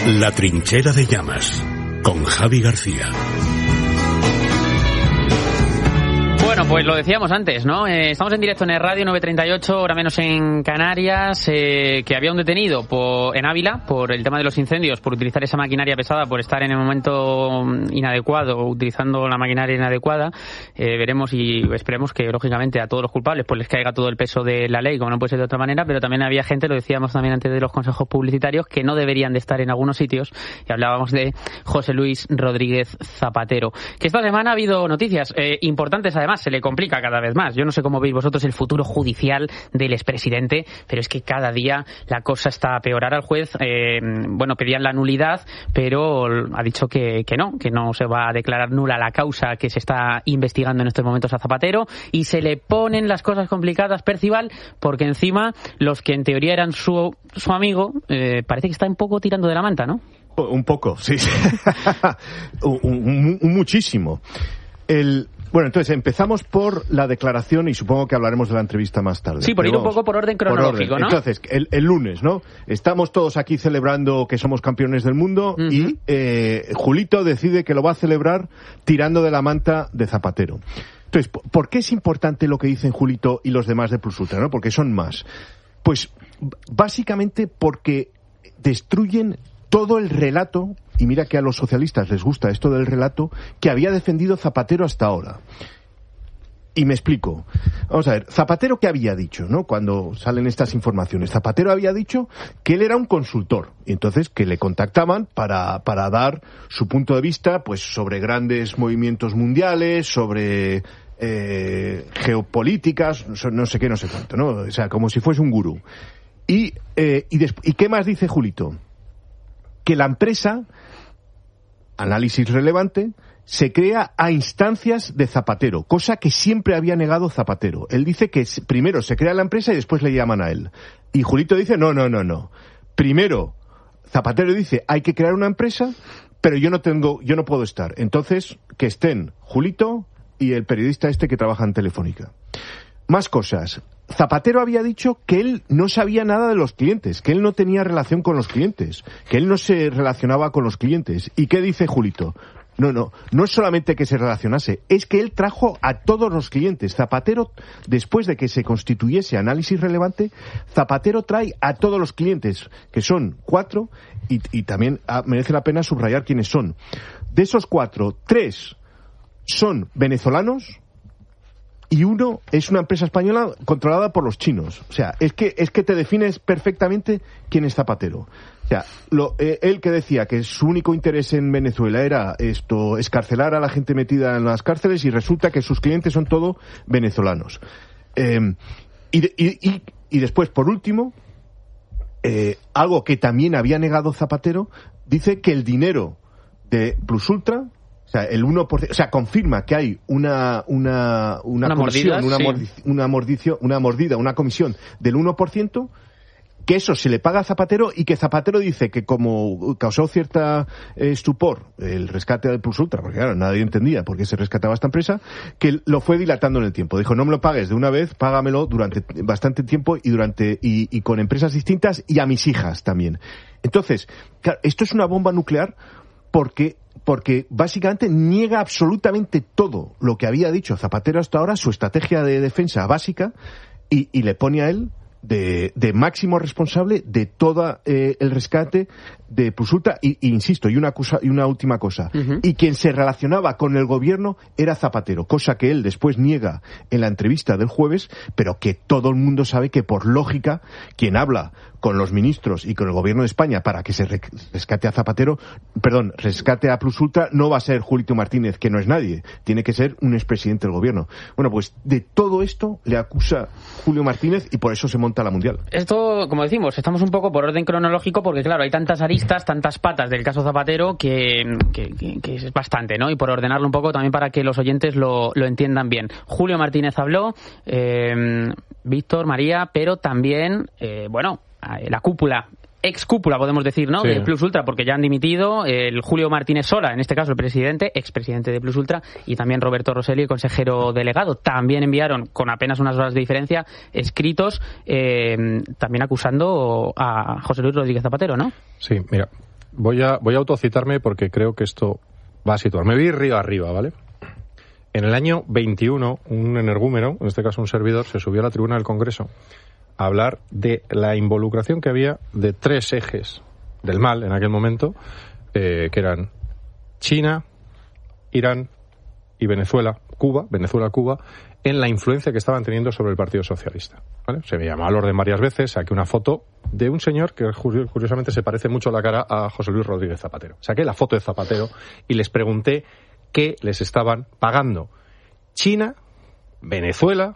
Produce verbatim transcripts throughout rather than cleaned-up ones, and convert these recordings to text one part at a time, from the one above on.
La trinchera de llamas, con Javi García. Bueno, pues lo decíamos antes, ¿no? Eh, estamos en directo en el Radio nueve treinta y ocho, hora menos en Canarias, eh, que había un detenido por, en Ávila por el tema de los incendios, por utilizar esa maquinaria pesada, por estar en el momento inadecuado, utilizando la maquinaria inadecuada. Eh, veremos y esperemos que, lógicamente, a todos los culpables pues les caiga todo el peso de la ley, como no puede ser de otra manera, pero también había gente, lo decíamos también antes de los consejos publicitarios, que no deberían de estar en algunos sitios, y hablábamos de José Luis Rodríguez Zapatero. Que esta semana ha habido noticias eh, importantes, además, se le complica cada vez más. Yo no sé cómo veis vosotros el futuro judicial del expresidente, pero es que cada día la cosa está a peorar. Al juez, eh, bueno, pedían la nulidad, pero ha dicho que, que no, que no se va a declarar nula la causa que se está investigando en estos momentos a Zapatero, y se le ponen las cosas complicadas, Percival, porque encima los que en teoría eran su, su amigo, eh, parece que está un poco tirando de la manta, ¿no? Un poco, sí. un, un, un muchísimo. El... Bueno, entonces empezamos por la declaración y supongo que hablaremos de la entrevista más tarde. Sí, por ir un poco por orden cronológico, por orden. ¿no? Entonces, el, el lunes, ¿no? Estamos todos aquí celebrando que somos campeones del mundo, uh-huh. y eh, Julito decide que lo va a celebrar tirando de la manta de Zapatero. Entonces, ¿por qué es importante lo que dicen Julito y los demás de Plus Ultra, ¿no? Porque son más. Pues básicamente porque destruyen todo el relato, y mira que a los socialistas les gusta esto del relato, que había defendido Zapatero hasta ahora. Y me explico. Vamos a ver, Zapatero, ¿qué había dicho, no? Cuando salen estas informaciones, Zapatero había dicho que él era un consultor, y entonces que le contactaban para, para dar su punto de vista, pues, sobre grandes movimientos mundiales, sobre eh, geopolíticas, no sé qué, no sé cuánto, ¿no? O sea, como si fuese un gurú. Y, eh, y, desp- ¿y qué más dice Julito? Que la empresa, análisis relevante, se crea a instancias de Zapatero, cosa que siempre había negado Zapatero. Él dice que primero se crea la empresa y después le llaman a él. Y Julito dice, no, no, no, no. Primero, Zapatero dice, hay que crear una empresa, pero yo no tengo, yo no puedo estar. Entonces, que estén Julito y el periodista este que trabaja en Telefónica. Más cosas. Zapatero había dicho que él no sabía nada de los clientes, que él no tenía relación con los clientes, que él no se relacionaba con los clientes. ¿Y qué dice Julito? No, no, no es solamente que se relacionase, es que él trajo a todos los clientes. Zapatero, después de que se constituyese Análisis Relevante, Zapatero trae a todos los clientes, que son cuatro, y, y también ah, merece la pena subrayar quiénes son. De esos cuatro, tres son venezolanos, y uno es una empresa española controlada por los chinos. O sea, es que es que te defines perfectamente quién es Zapatero. O sea, lo, eh, él que decía que su único interés en Venezuela era esto, escarcelar a la gente metida en las cárceles, y resulta que sus clientes son todos venezolanos. Eh, y, de, y, y, y después, por último, eh, algo que también había negado Zapatero, dice que el dinero de Plus Ultra, o sea, el uno por ciento, o sea, confirma que hay una una una, una comisión, mordida, una, sí. mordi, una, mordicio, una mordida, una comisión del uno por ciento, que eso se le paga a Zapatero, y que Zapatero dice que como causó cierta eh, estupor el rescate de Plus Ultra, porque claro, nadie entendía por qué se rescataba esta empresa, que lo fue dilatando en el tiempo. Dijo, no me lo pagues de una vez, págamelo durante bastante tiempo y durante y, y con empresas distintas, y a mis hijas también. Entonces, claro, esto es una bomba nuclear porque porque básicamente niega absolutamente todo lo que había dicho Zapatero hasta ahora, su estrategia de defensa básica, y, y le pone a él de, de máximo responsable de todo eh, el rescate de Plus Ultra, y, y insisto, y una, cosa, y una última cosa, uh-huh. y quien se relacionaba con el gobierno era Zapatero, cosa que él después niega en la entrevista del jueves, pero que todo el mundo sabe que por lógica, quien habla con los ministros y con el gobierno de España para que se rescate a Zapatero, perdón, rescate a Plus Ultra, no va a ser Julito Martínez, que no es nadie, tiene que ser un expresidente del gobierno. Bueno, pues de todo esto le acusa Julio Martínez, y por eso se monta la Mundial. Esto, como decimos, estamos un poco por orden cronológico, porque claro, hay tantas aristas, tantas patas del caso Zapatero que, que, que, que es bastante, ¿no? Y por ordenarlo un poco también para que los oyentes lo, lo entiendan bien. Julio Martínez habló, eh, Víctor, María, pero también, eh, bueno, la cúpula, ex cúpula podemos decir, ¿no? Sí. De Plus Ultra, porque ya han dimitido el Julio Martínez Sola, en este caso el presidente, expresidente de Plus Ultra, y también Roberto Rosselli, el consejero delegado. También enviaron, con apenas unas horas de diferencia, escritos eh, también acusando a José Luis Rodríguez Zapatero, ¿no? Sí, mira, voy a, voy a autocitarme porque creo que esto va a situar. Me voy río arriba, ¿vale? En el año veintiuno, un energúmeno, en este caso un servidor, se subió a la tribuna del Congreso a hablar de la involucración que había de tres ejes del mal en aquel momento, eh, que eran China, Irán y Venezuela, Cuba, Venezuela-Cuba, en la influencia que estaban teniendo sobre el Partido Socialista, ¿vale? Se me llamó al orden varias veces, saqué una foto de un señor que curiosamente se parece mucho la cara a José Luis Rodríguez Zapatero. Saqué la foto de Zapatero y les pregunté qué les estaban pagando China, Venezuela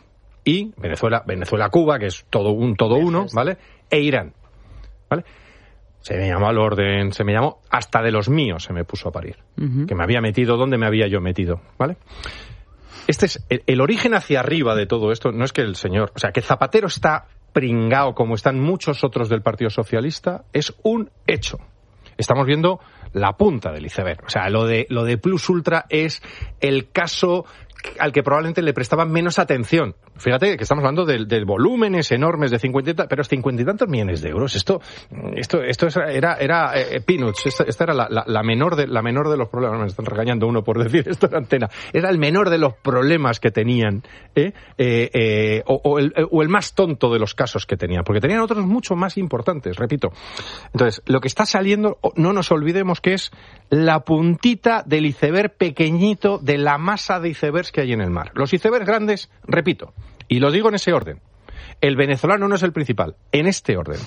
y Venezuela, Venezuela-Cuba, que es todo un todo uno, ¿vale? E Irán, ¿vale? Se me llamó al orden, se me llamó hasta de los míos, se me puso a parir. Uh-huh. Que me había metido donde me había yo metido, ¿vale? Este es el, el origen hacia arriba de todo esto. No es que el señor, o sea, que Zapatero está pringao como están muchos otros del Partido Socialista, es un hecho. Estamos viendo la punta del iceberg. O sea, lo de, lo de Plus Ultra es el caso al que probablemente le prestaban menos atención. Fíjate que estamos hablando de, de volúmenes enormes de cincuenta, pero cincuenta y tantos millones de euros. Esto, esto, esto era, era eh, peanuts. Esta, esta era la, la, la menor de, la menor de los problemas. Me están regañando uno por decir esto en antena. Era el menor de los problemas que tenían, ¿eh? Eh, eh, o, o, el, o el más tonto de los casos que tenían, porque tenían otros mucho más importantes, repito. Entonces, lo que está saliendo, no nos olvidemos que es la puntita del iceberg pequeñito de la masa de icebergs que hay en el mar. Los icebergs grandes, repito, y lo digo en ese orden. El venezolano no es el principal, en este orden.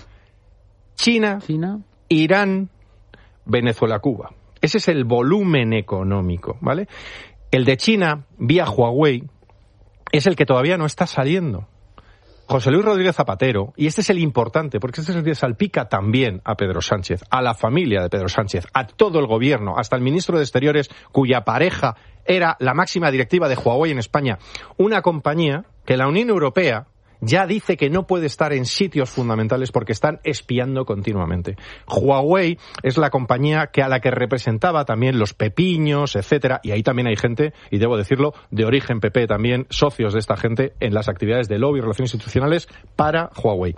China, China. Irán, Venezuela-Cuba. Ese es el volumen económico, ¿vale? El de China, vía Huawei, es el que todavía no está saliendo. José Luis Rodríguez Zapatero, y este es el importante, porque este es el que salpica también a Pedro Sánchez, a la familia de Pedro Sánchez, a todo el gobierno, hasta el ministro de Exteriores, cuya pareja era la máxima directiva de Huawei en España, una compañía que la Unión Europea ya dice que no puede estar en sitios fundamentales porque están espiando continuamente. Huawei es la compañía que a la que representaba también los pepiños, etcétera, y ahí también hay gente, y debo decirlo, de origen P P también, socios de esta gente en las actividades de lobby y relaciones institucionales para Huawei.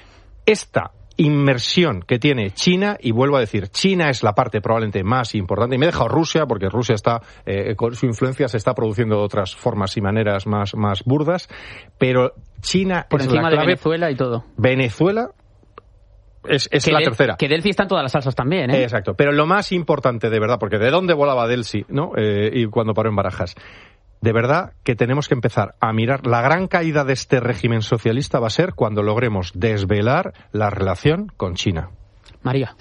Esta inmersión que tiene China, y vuelvo a decir, China es la parte probablemente más importante, y me he dejado Rusia, porque Rusia está, eh, con su influencia se está produciendo de otras formas y maneras más, más burdas, pero China por es encima la clave. De Venezuela y todo. Venezuela es, es la de, tercera. Que Delphi está en todas las salsas también, ¿eh? Exacto, pero lo más importante de verdad, porque de dónde volaba Delphi, ¿no? Eh, y cuando paró en Barajas. De verdad que tenemos que empezar a mirar. La gran caída de este régimen socialista va a ser cuando logremos desvelar la relación con China. María.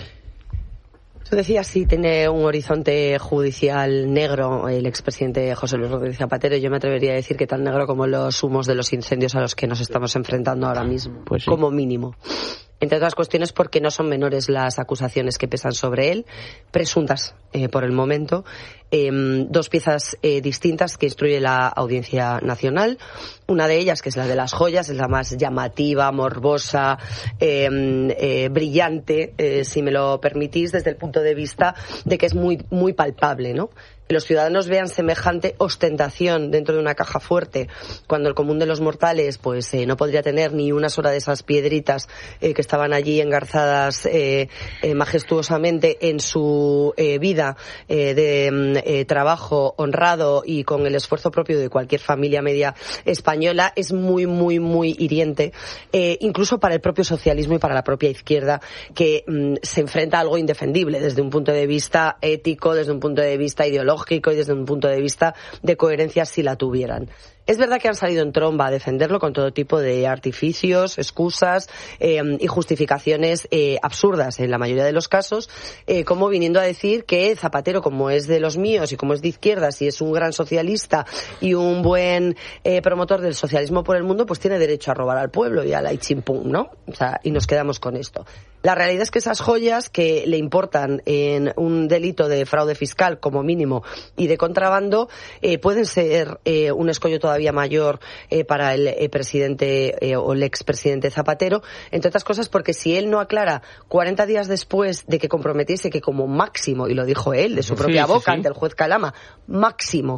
Tú decías, sí, tiene un horizonte judicial negro el expresidente José Luis Rodríguez Zapatero. Yo me atrevería a decir que tan negro como los humos de los incendios a los que nos estamos enfrentando ahora mismo, pues sí. Como mínimo. Entre otras cuestiones porque no son menores las acusaciones que pesan sobre él, presuntas eh, por el momento. Eh, dos piezas eh, distintas que instruye la Audiencia Nacional. Una de ellas, que es la de las joyas, es la más llamativa, morbosa, eh, eh, brillante, eh, si me lo permitís, desde el punto de vista de que es muy, muy palpable, ¿no? Que los ciudadanos vean semejante ostentación dentro de una caja fuerte, cuando el común de los mortales pues eh, no podría tener ni una sola de esas piedritas eh, que estaban allí engarzadas eh, eh, majestuosamente en su eh, vida eh, de eh, trabajo honrado y con el esfuerzo propio de cualquier familia media española. Es muy, muy, muy hiriente, eh, incluso para el propio socialismo y para la propia izquierda, que mm, se enfrenta a algo indefendible desde un punto de vista ético, desde un punto de vista ideológico y desde un punto de vista de coherencia si la tuvieran. Es verdad que han salido en tromba a defenderlo con todo tipo de artificios, excusas eh, y justificaciones eh, absurdas en la mayoría de los casos, eh, como viniendo a decir que Zapatero, como es de los míos y como es de izquierdas y es un gran socialista y un buen eh, promotor del socialismo por el mundo, pues tiene derecho a robar al pueblo y a la chimpum, ¿no? O sea, y nos quedamos con esto. La realidad es que esas joyas que le importan en un delito de fraude fiscal como mínimo y de contrabando eh, pueden ser eh, un escollo todavía mayor eh, para el eh, presidente eh, o el expresidente Zapatero, entre otras cosas porque si él no aclara cuarenta días después de que comprometiese que como máximo, y lo dijo él de su propia sí, boca sí, sí. ante el juez Calama, máximo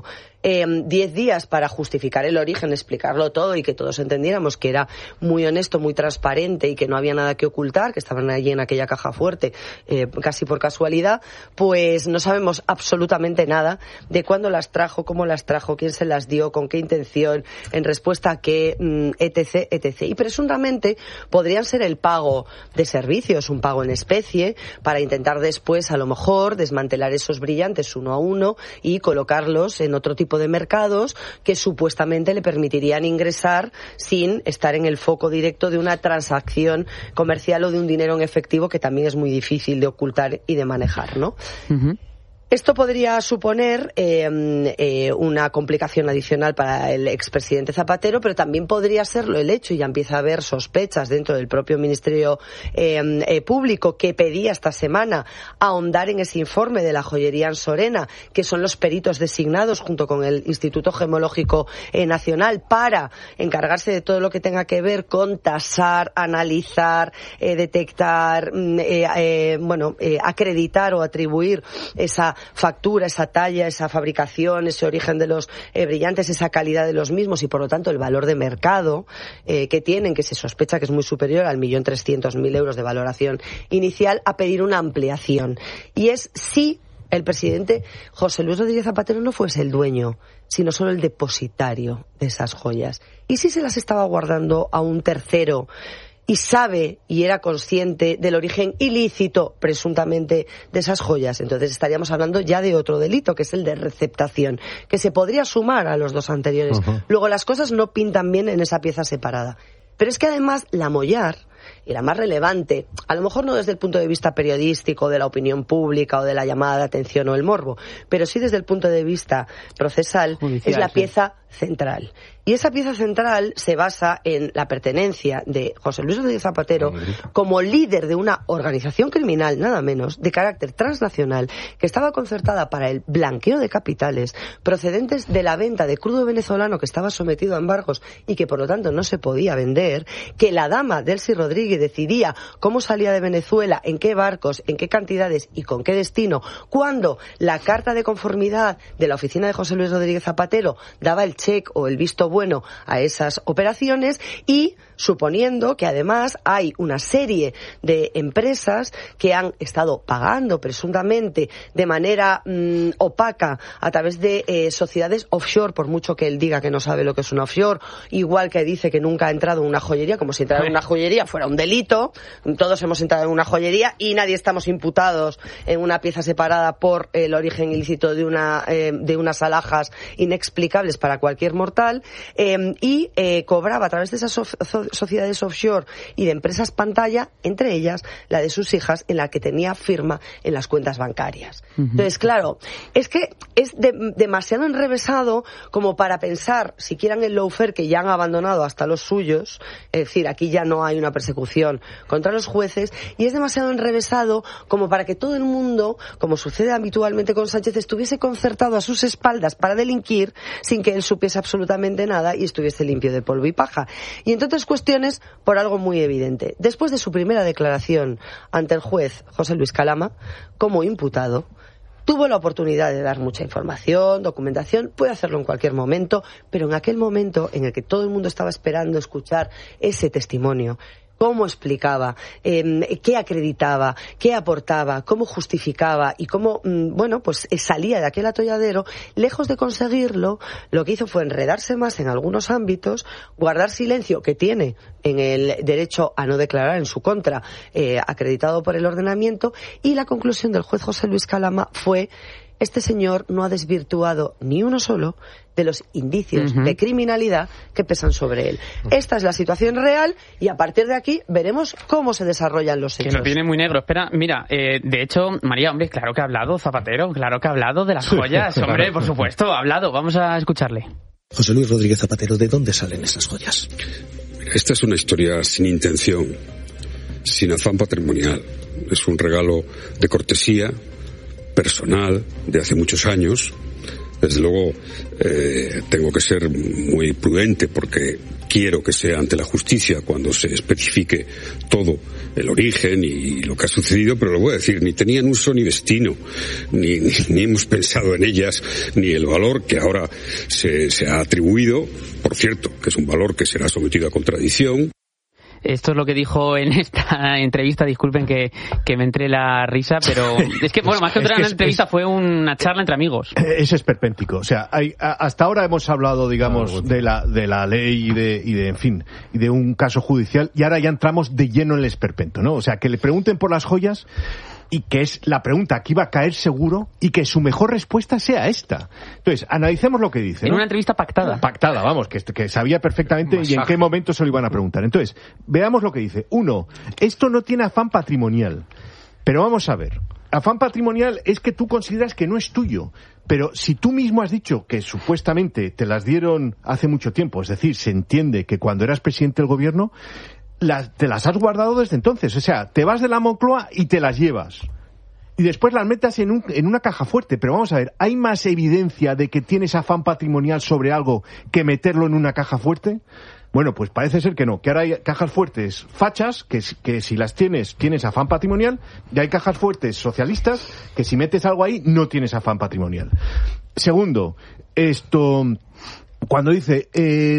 eh, diez días para justificar el origen, explicarlo todo y que todos entendiéramos que era muy honesto, muy transparente y que no había nada que ocultar, que estaban allí en aquella caja fuerte eh, casi por casualidad, pues no sabemos absolutamente nada de cuándo las trajo, cómo las trajo, quién se las dio, con qué intención, en respuesta a qué, etc, etc. Y presuntamente podrían ser el pago de servicios, un pago en especie, para intentar después, a lo mejor, desmantelar esos brillantes uno a uno y colocarlos en otro tipo de mercados que supuestamente le permitirían ingresar sin estar en el foco directo de una transacción comercial o de un dinero en efectivo que también es muy difícil de ocultar y de manejar, ¿no? Uh-huh. Esto podría suponer eh, eh, una complicación adicional para el expresidente Zapatero, pero también podría serlo el hecho, y ya empieza a haber sospechas dentro del propio Ministerio eh, eh, Público, que pedía esta semana ahondar en ese informe de la joyería Ansorena, que son los peritos designados junto con el Instituto Gemológico eh, Nacional para encargarse de todo lo que tenga que ver con tasar, analizar, eh, detectar, eh, eh, bueno, eh, acreditar o atribuir esa factura, esa talla, esa fabricación, ese origen de los eh, brillantes, esa calidad de los mismos y por lo tanto el valor de mercado eh, que tienen, que se sospecha que es muy superior al millón trescientos mil euros de valoración inicial, a pedir una ampliación. Y es si el presidente José Luis Rodríguez Zapatero no fuese el dueño, sino solo el depositario de esas joyas. Y si se las estaba guardando a un tercero y sabe y era consciente del origen ilícito, presuntamente, de esas joyas. Entonces estaríamos hablando ya de otro delito, que es el de receptación, que se podría sumar a los dos anteriores. Uh-huh. Luego, las cosas no pintan bien en esa pieza separada. Pero es que además la Mollar, y la más relevante, a lo mejor no desde el punto de vista periodístico, de la opinión pública o de la llamada de atención o el morbo, pero sí desde el punto de vista procesal, judicial, es la pieza central. Y esa pieza central se basa en la pertenencia de José Luis Rodríguez Zapatero como líder de una organización criminal, nada menos, de carácter transnacional, que estaba concertada para el blanqueo de capitales procedentes de la venta de crudo venezolano que estaba sometido a embargos y que por lo tanto no se podía vender, que la dama Delcy Rodríguez decidía cómo salía de Venezuela, en qué barcos, en qué cantidades y con qué destino, cuando la carta de conformidad de la oficina de José Luis Rodríguez Zapatero daba el cheque o el visto bueno a esas operaciones, y suponiendo que además hay una serie de empresas que han estado pagando presuntamente de manera mmm, opaca a través de eh, sociedades offshore, por mucho que él diga que no sabe lo que es una offshore, igual que dice que nunca ha entrado en una joyería, como si entrar en una joyería fuera un delito. Todos hemos entrado en una joyería y nadie estamos imputados en una pieza separada por el origen ilícito de una eh, de unas alhajas inexplicables para cualquier mortal, eh, y eh, cobraba a través de esas so- so- sociedades offshore y de empresas pantalla, entre ellas la de sus hijas, en la que tenía firma en las cuentas bancarias. Uh-huh. Entonces, claro, es que es de- demasiado enrevesado como para pensar siquiera en el lawfare, que ya han abandonado hasta los suyos, es decir, aquí ya no hay una persecución contra los jueces, y es demasiado enrevesado como para que todo el mundo, como sucede habitualmente con Sánchez, estuviese concertado a sus espaldas para delinquir sin que él supiese absolutamente nada y estuviese limpio de polvo y paja. Y entre otras cuestiones, por algo muy evidente. Después de su primera declaración ante el juez José Luis Calama, como imputado, tuvo la oportunidad de dar mucha información, documentación, puede hacerlo en cualquier momento, pero en aquel momento en el que todo el mundo estaba esperando escuchar ese testimonio, cómo explicaba, eh, qué acreditaba, qué aportaba, cómo justificaba y cómo, mm, bueno, pues salía de aquel atolladero, lejos de conseguirlo, lo que hizo fue enredarse más en algunos ámbitos, guardar silencio, que tiene en el derecho a no declarar en su contra, eh, acreditado por el ordenamiento, y la conclusión del juez José Luis Calama fue: este señor no ha desvirtuado ni uno solo de los indicios uh-huh. de criminalidad que pesan sobre él. Esta es la situación real y a partir de aquí veremos cómo se desarrollan los hechos. Que lo tiene muy negro. Espera, mira, eh, de hecho, María, hombre, claro que ha hablado Zapatero, claro que ha hablado de las joyas, hombre, por supuesto, ha hablado. Vamos a escucharle. José Luis Rodríguez Zapatero, ¿de dónde salen esas joyas? Esta es una historia sin intención, sin afán patrimonial. Es un regalo de cortesía personal de hace muchos años Desde luego, eh, tengo que ser muy prudente porque quiero que sea ante la justicia cuando se especifique todo el origen y lo que ha sucedido, pero lo voy a decir, ni tenían uso ni destino, ni, ni, ni hemos pensado en ellas, ni el valor que ahora se, se ha atribuido, por cierto, que es un valor que será sometido a contradicción. Esto es lo que dijo en esta entrevista, disculpen que, que me entre la risa, pero es que, bueno, más que otra es que entrevista es, fue una charla entre amigos. Es esperpéntico, o sea, hay, hasta ahora hemos hablado, digamos, oh, de la de la ley y de, y de, en fin, y de un caso judicial, y ahora ya entramos de lleno en el esperpento, ¿no? O sea, que le pregunten por las joyas y que es la pregunta que iba a caer seguro y que su mejor respuesta sea esta. Entonces, analicemos lo que dice, ¿no? En una entrevista pactada. Pactada, vamos, que, que sabía perfectamente Masaje. y en qué momento se lo iban a preguntar. Entonces, veamos lo que dice. Uno, esto no tiene afán patrimonial. Pero vamos a ver. Afán patrimonial es que tú consideras que no es tuyo. Pero si tú mismo has dicho que supuestamente te las dieron hace mucho tiempo, es decir, se entiende que cuando eras presidente del gobierno, Las, te las has guardado desde entonces. O sea, te vas de la Moncloa y te las llevas. Y después las metas en, un, en una caja fuerte. Pero vamos a ver, ¿hay más evidencia de que tienes afán patrimonial sobre algo que meterlo en una caja fuerte? Bueno, pues parece ser que no. Que ahora hay cajas fuertes fachas, que, que si las tienes, tienes afán patrimonial. Y hay cajas fuertes socialistas, que si metes algo ahí, no tienes afán patrimonial. Segundo, esto, cuando dice, eh,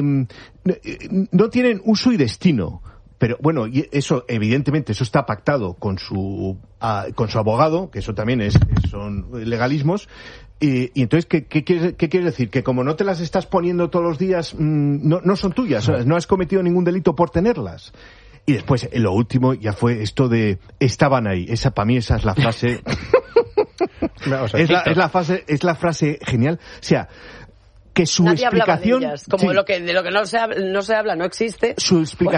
no tienen uso y destino. Pero bueno, y eso evidentemente eso está pactado con su uh, con su abogado, que eso también es son legalismos. Y, y entonces ¿qué, qué, quieres, ¿qué quieres decir? Que como no te las estás poniendo todos los días, mmm, no, no son tuyas, no. no has cometido ningún delito por tenerlas. Y después, lo último ya fue esto de estaban ahí. Esa para mí esa es la frase. no, o sea, es, la, es la frase es la frase genial. O sea, que su Nadie explicación hablaba de ellas, como sí, lo que de lo que no se habla, no se habla no existe. Su explicación